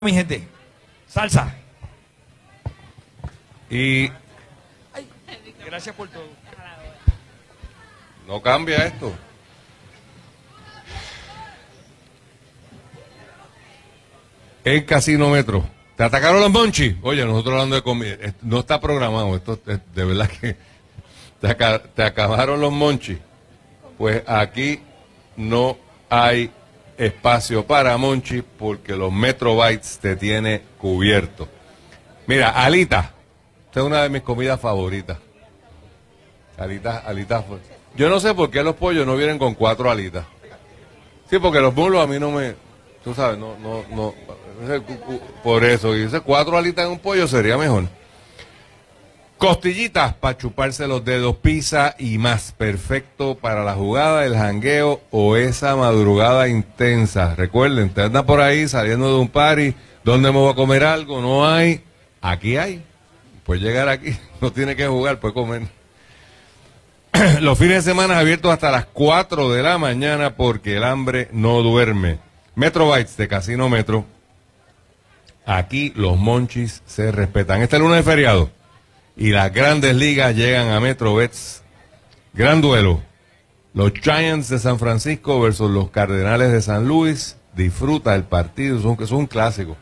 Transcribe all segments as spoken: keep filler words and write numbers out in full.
Mi gente, salsa. Y Ay, gracias por todo. no cambia esto. El Casinómetro. ¿Te atacaron los monchis? Oye, nosotros hablando de comida. Esto no está programado. Esto es de verdad que te, aca- te acabaron los monchis. Pues aquí no hay espacio para monchis porque los Metrobytes te tiene cubierto. Mira, alita. Esta es una de mis comidas favoritas. Alitas, alitas. Yo no sé por qué los pollos no vienen con cuatro alitas. Sí, porque los muslos a mí no me... Tú sabes, no, no, no... Por eso, y ese cuatro alitas en un pollo sería mejor. Costillitas para chuparse los dedos, pizza y más. Perfecto para la jugada, el jangueo o esa madrugada intensa. Recuerden, te anda por ahí saliendo de un party, ¿dónde me voy a comer algo? No hay. Aquí hay. Puedes llegar aquí, no tiene que jugar, puede comer. Los fines de semana abiertos hasta las cuatro de la mañana porque el hambre no duerme. Metrobytes de Casino Metro. Aquí los monchis se respetan. Este lunes es feriado y las grandes ligas llegan a Metrobets. Gran duelo. Los Giants de San Francisco versus los Cardenales de San Luis. Disfruta el partido, es un, es un clásico.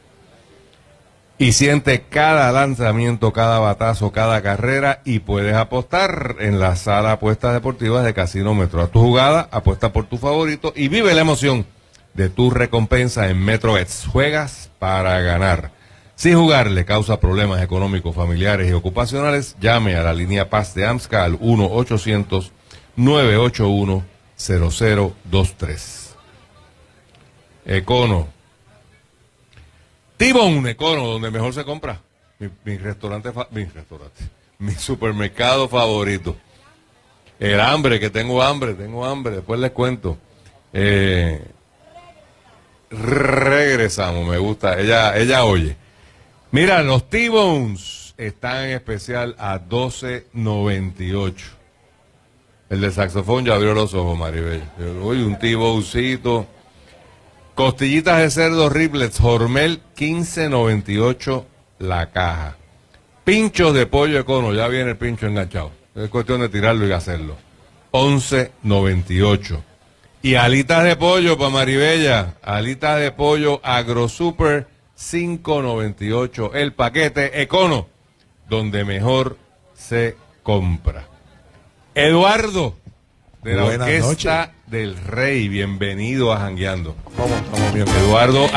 Y siente cada lanzamiento, cada batazo, cada carrera y puedes apostar en la sala de apuestas deportivas de Casino Metro. A tu jugada, apuesta por tu favorito y vive la emoción de tu recompensa en Metrobets. Juegas para ganar. Si jugar le causa problemas económicos, familiares y ocupacionales, llame a la línea Paz de AMSCA al uno ochocientos, nueve ocho uno, cero cero dos tres. Econo. T-Bone Econo, donde mejor se compra. Mi, mi restaurante, fa- mi restaurante, mi supermercado favorito. El hambre, que tengo hambre, tengo hambre, después les cuento. Eh, regresamos, me gusta, ella, ella oye. Mira, los T-Bones están en especial a doce noventa y ocho. El de saxofón ya abrió los ojos, Maribel. Oye, un T-Bonecito. Costillitas de cerdo Riblets, Hormel, quince noventa y ocho la caja. Pinchos de pollo Econo, ya viene el pincho enganchado. Es cuestión de tirarlo y hacerlo. once noventa y ocho. Y alitas de pollo para Maribella, alitas de pollo AgroSuper, cinco noventa y ocho el paquete Econo, donde mejor se compra. Eduardo, de la Buenas Orquesta noches. del Rey, bienvenido a Jangueando. ¿Cómo estamos, mi hermano? Eduardo